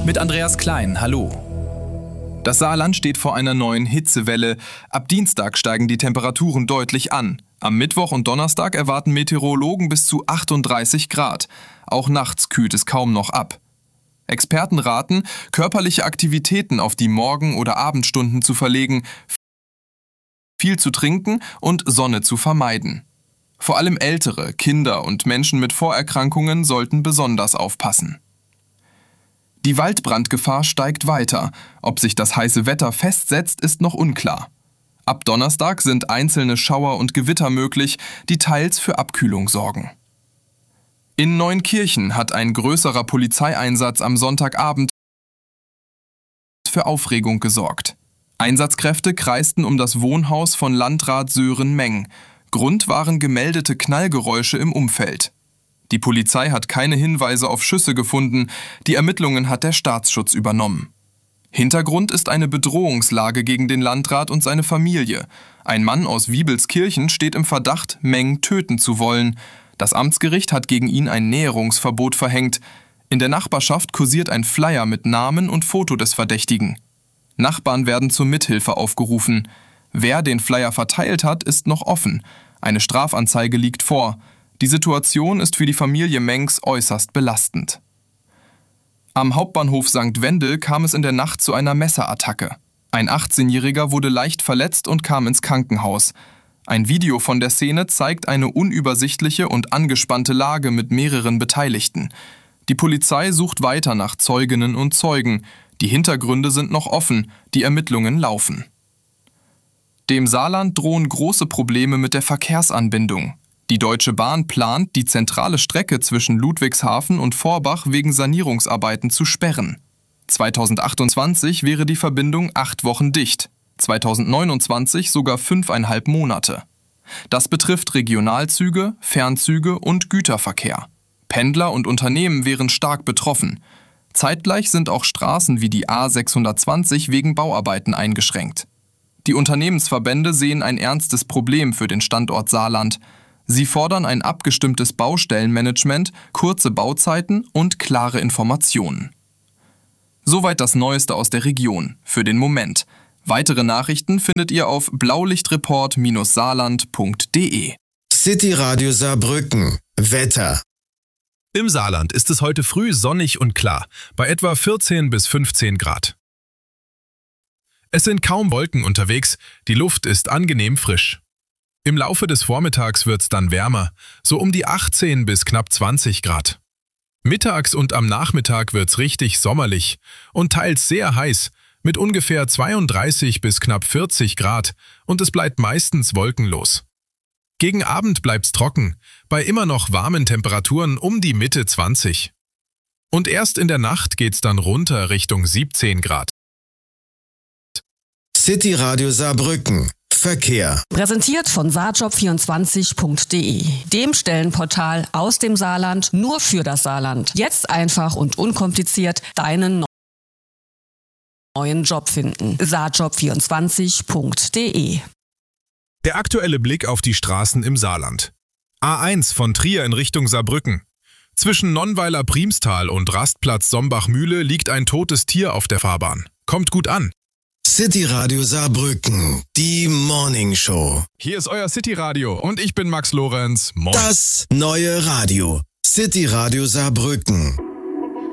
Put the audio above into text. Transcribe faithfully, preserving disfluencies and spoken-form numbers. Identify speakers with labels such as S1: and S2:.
S1: Mit Andreas Klein, hallo. Das Saarland steht vor einer neuen Hitzewelle. Ab Dienstag steigen die Temperaturen deutlich an. Am Mittwoch und Donnerstag erwarten Meteorologen bis zu achtunddreißig Grad. Auch nachts kühlt es kaum noch ab. Experten raten, körperliche Aktivitäten auf die Morgen- oder Abendstunden zu verlegen, viel zu trinken und Sonne zu vermeiden. Vor allem Ältere, Kinder und Menschen mit Vorerkrankungen sollten besonders aufpassen. Die Waldbrandgefahr steigt weiter. Ob sich das heiße Wetter festsetzt, ist noch unklar. Ab Donnerstag sind einzelne Schauer und Gewitter möglich, die teils für Abkühlung sorgen. In Neunkirchen hat ein größerer Polizeieinsatz am Sonntagabend für Aufregung gesorgt. Einsatzkräfte kreisten um das Wohnhaus von Landrat Sören Meng. Grund waren gemeldete Knallgeräusche im Umfeld. Die Polizei hat keine Hinweise auf Schüsse gefunden, die Ermittlungen hat der Staatsschutz übernommen. Hintergrund ist eine Bedrohungslage gegen den Landrat und seine Familie. Ein Mann aus Wiebelskirchen steht im Verdacht, Meng töten zu wollen. Das Amtsgericht hat gegen ihn ein Näherungsverbot verhängt. In der Nachbarschaft kursiert ein Flyer mit Namen und Foto des Verdächtigen. Nachbarn werden zur Mithilfe aufgerufen. Wer den Flyer verteilt hat, ist noch offen. Eine Strafanzeige liegt vor. Die Situation ist für die Familie Mengs äußerst belastend. Am Hauptbahnhof Sankt Wendel kam es in der Nacht zu einer Messerattacke. Ein achtzehnjähriger wurde leicht verletzt und kam ins Krankenhaus. Ein Video von der Szene zeigt eine unübersichtliche und angespannte Lage mit mehreren Beteiligten. Die Polizei sucht weiter nach Zeuginnen und Zeugen. Die Hintergründe sind noch offen, die Ermittlungen laufen. Dem Saarland drohen große Probleme mit der Verkehrsanbindung. Die Deutsche Bahn plant, die zentrale Strecke zwischen Ludwigshafen und Vorbach wegen Sanierungsarbeiten zu sperren. zweitausendachtundzwanzig wäre die Verbindung acht Wochen dicht, zweitausendneunundzwanzig sogar fünfeinhalb Monate. Das betrifft Regionalzüge, Fernzüge und Güterverkehr. Pendler und Unternehmen wären stark betroffen. Zeitgleich sind auch Straßen wie die A sechshundertzwanzig wegen Bauarbeiten eingeschränkt. Die Unternehmensverbände sehen ein ernstes Problem für den Standort Saarland. Sie fordern ein abgestimmtes Baustellenmanagement, kurze Bauzeiten und klare Informationen. Soweit das Neueste aus der Region, für den Moment. Weitere Nachrichten findet ihr auf blaulichtreport Bindestrich saarland Punkt de.
S2: City Radio Saarbrücken. Wetter.
S3: Im Saarland ist es heute früh sonnig und klar, bei etwa vierzehn bis fünfzehn Grad. Es sind kaum Wolken unterwegs, die Luft ist angenehm frisch. Im Laufe des Vormittags wird's dann wärmer, so um die achtzehn bis knapp zwanzig Grad. Mittags und am Nachmittag wird's richtig sommerlich und teils sehr heiß, mit ungefähr zweiunddreißig bis knapp vierzig Grad, und es bleibt meistens wolkenlos. Gegen Abend bleibt's trocken, bei immer noch warmen Temperaturen um die Mitte zwanzig. Und erst in der Nacht geht's dann runter Richtung siebzehn Grad.
S2: City Radio Saarbrücken. Verkehr.
S4: Präsentiert von saarjob vierundzwanzig Punkt de, dem Stellenportal aus dem Saarland nur für das Saarland. Jetzt einfach und unkompliziert deinen neuen Job finden. saarjob vierundzwanzig Punkt de.
S3: Der aktuelle Blick auf die Straßen im Saarland. A eins von Trier in Richtung Saarbrücken. Zwischen Nonnweiler-Priemstal und Rastplatz Sombach-Mühle liegt ein totes Tier auf der Fahrbahn. Kommt gut an.
S2: City Radio Saarbrücken, die Morning Show.
S3: Hier ist euer City Radio und ich bin Max Lorenz. Moin.
S2: Das neue Radio. City Radio Saarbrücken.